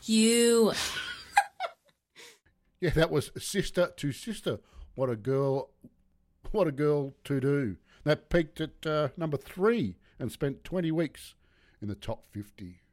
you. Yeah, that was Sister to Sister. What a girl to do. That peaked at number 3 and spent 20 weeks in the top 50.